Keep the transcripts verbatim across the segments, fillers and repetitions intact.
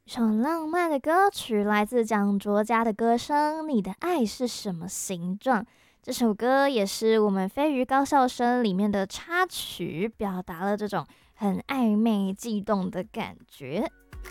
首浪漫的歌曲来自蒋卓佳的歌声《你的爱是什么形状》。这首歌也是我们飞鱼高校生里面的插曲，表达了这种很暧昧悸动的感觉。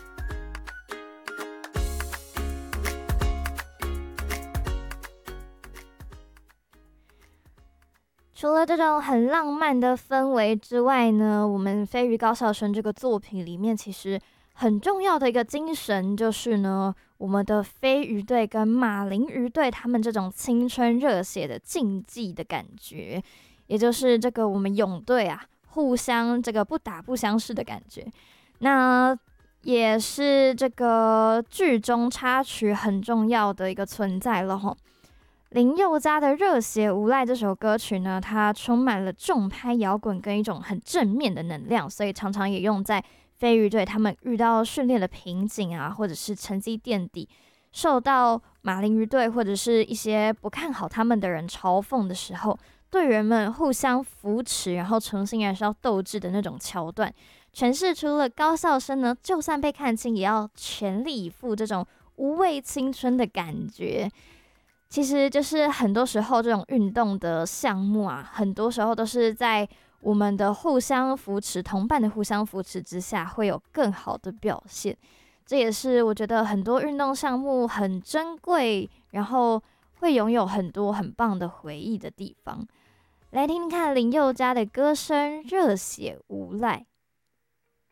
除了这种很浪漫的氛围之外呢，我们飞鱼高校生这个作品里面其实很重要的一个精神就是呢，我们的飞鱼队跟马林鱼队他们这种青春热血的竞技的感觉，也就是这个我们泳队啊，互相这个不打不相识的感觉。那也是这个剧中插曲很重要的一个存在了吼。林宥嘉的《热血无赖》这首歌曲呢，它充满了重拍摇滚跟一种很正面的能量，所以常常也用在飞鱼队他们遇到训练的瓶颈啊，或者是成绩垫底，受到马林鱼队或者是一些不看好他们的人嘲讽的时候，队员们互相扶持，然后重新燃烧斗志的那种桥段，诠释出了高校生呢，就算被看清，也要全力以赴这种无畏青春的感觉。其实就是很多时候这种运动的项目啊，很多时候都是在我们的互相扶持、同伴的互相扶持之下，会有更好的表现。这也是我觉得很多运动项目很珍贵，然后会拥有很多很棒的回忆的地方。来听听看林宥嘉的歌声《热血无赖》。